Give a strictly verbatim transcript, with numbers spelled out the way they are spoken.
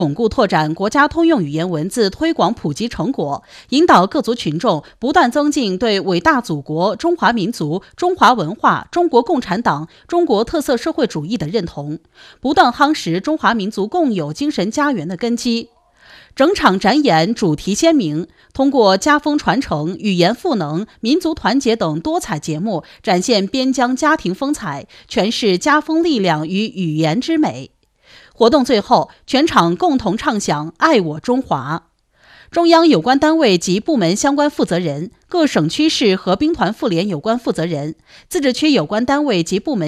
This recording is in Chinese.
巩固拓展国家通用语言文字推广普及成果，引导各族群众不断增进对伟大祖国、中华民族、中华文化、中国共产党、中国特色社会主义的认同，不断夯实中华民族共有精神家园的根基。整场展演主题鲜明，通过家风传承、语言赋能、民族团结等多彩节目，展现边疆家庭风采，诠释家风力量与语言之美。活动最后，全场共同唱响爱我中华。中央有关单位及部门相关负责人、各省区市和兵团妇联有关负责人、自治区有关单位及部门